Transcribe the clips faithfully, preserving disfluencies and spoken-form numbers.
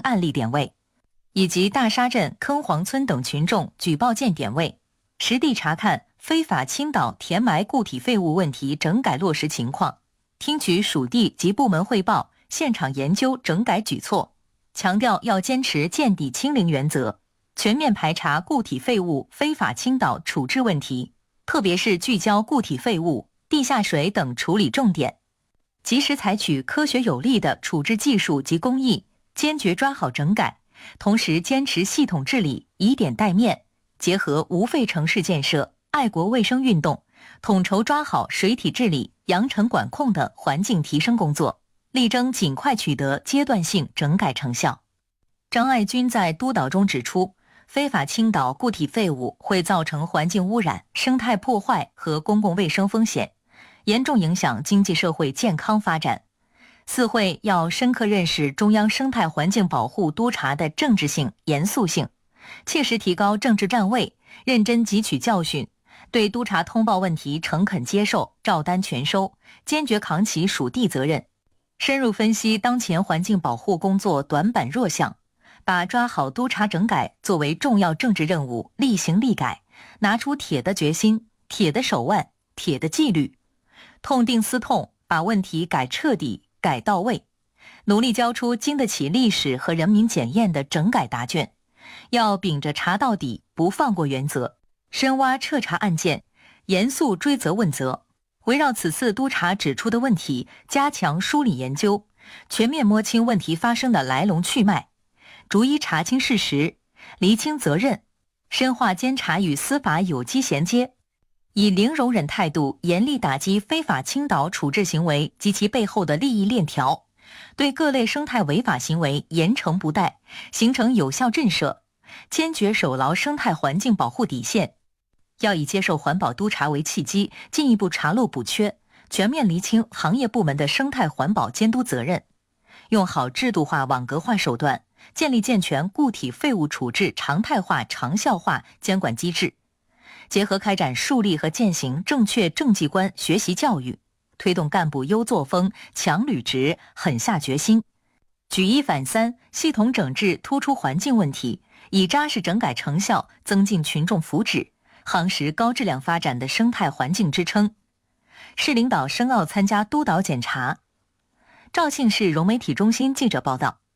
案例点位，以及大沙镇、坑黄村等群众举报件点位，实地查看非法倾倒填埋固体废物问题整改落实情况，听取属地及部门汇报，现场研究整改举措，强调要坚持见底清零原则，全面排查固体废物非法倾倒处置问题，特别是聚焦固体废物、地下水等处理重点，及时采取科学有力的处置技术及工艺，坚决抓好整改，同时坚持系统治理，以点带面，结合无废城市建设、爱国卫生运动，统筹抓好水体治理、扬尘管控的环境提升工作，力争尽快取得阶段性整改成效。张爱军在督导中指出，非法倾倒固体废物会造成环境污染、生态破坏和公共卫生风险，严重影响经济社会健康发展。四会要深刻认识中央生态环境保护督察的政治性、严肃性，切实提高政治站位，认真汲取教训，对督察通报问题诚恳接受，照单全收，坚决扛起属地责任，深入分析当前环境保护工作短板弱项，把抓好督察整改作为重要政治任务，力行力改，拿出铁的决心、铁的手腕、铁的纪律，痛定思痛，把问题改彻底、改到位，努力交出经得起历史和人民检验的整改答卷。要秉着查到底、不放过原则，深挖彻查案件，严肃追责问责，围绕此次督查指出的问题，加强梳理研究，全面摸清问题发生的来龙去脉，逐一查清事实，厘清责任，深化监察与司法有机衔接，以零容忍态度严厉打击非法倾倒处置行为及其背后的利益链条，对各类生态违法行为严惩不贷，形成有效震慑，坚决守牢生态环境保护底线。要以接受环保督察为契机，进一步查漏补缺，全面厘清行业部门的生态环保监督责任，用好制度化、网格化手段，建立健全固体废物处置常态化、长效化监管机制，结合开展树立和践行正确政绩观学习教育，推动干部优作风、强履职、狠下决心，举一反三，系统整治突出环境问题，以扎实整改成效增进群众福祉，夯实高质量发展的生态环境支撑。市领导申奥参加督导检查。肇庆市融媒体中心记者报道。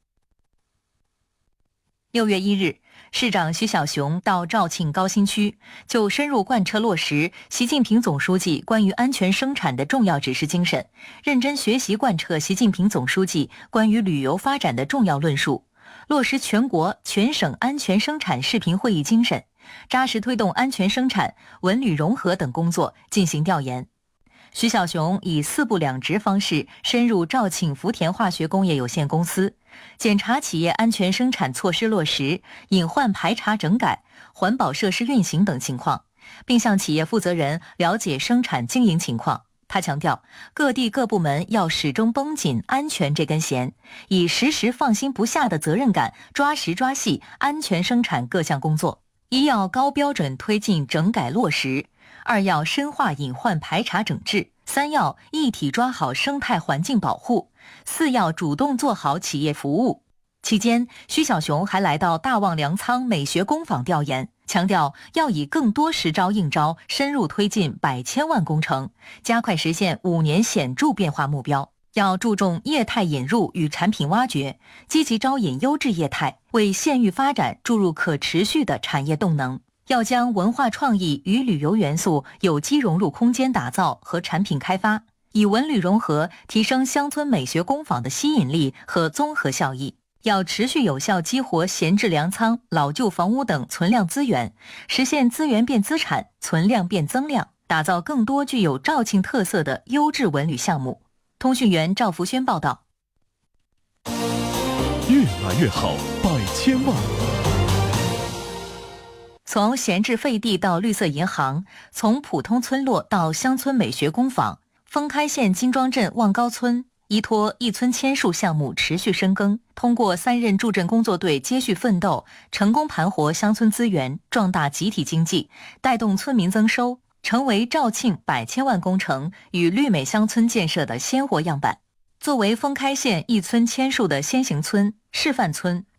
六月一日，市长徐小雄到肇庆高新区，就深入贯彻落实习近平总书记关于安全生产的重要指示精神，认真学习贯彻习近平总书记关于旅游发展的重要论述，落实全国全省安全生产视频会议精神，扎实推动安全生产、文旅融合等工作进行调研。徐小雄以四部两职方式深入肇庆福田化学工业有限公司，检查企业安全生产措施落实、隐患排查整改、环保设施运行等情况，并向企业负责人了解生产经营情况。他强调，各地各部门要始终绷紧安全这根弦，以时时放心不下的责任感，抓实抓细安全生产各项工作。一要高标准推进整改落实，二要深化隐患排查整治，三要一体抓好生态环境保护，四要主动做好企业服务。期间，徐小雄还来到大望粮仓美学工坊调研，强调要以更多实招应招，深入推进百千万工程，加快实现五年显著变化目标。要注重业态引入与产品挖掘，积极招引优质业态，为县域发展注入可持续的产业动能。要将文化创意与旅游元素有机融入空间打造和产品开发，以文旅融合提升乡村美学工坊的吸引力和综合效益。要持续有效激活闲置粮仓、老旧房屋等存量资源，实现资源变资产、存量变增量，打造更多具有肇庆特色的优质文旅项目。通讯员赵福轩报道。 越来越好，百千万。 从闲置废地到绿色银行，从普通村落到乡村美学工坊，封开县金庄镇望高村依托一村千树项目持续深耕，通过三任助阵工作队接续奋斗，成功盘活乡村资源，壮大集体经济，带动村民增收，成为肇庆百千万工程与绿美乡村建设的鲜活样板。作为封开县一村千树的先行村、示范村，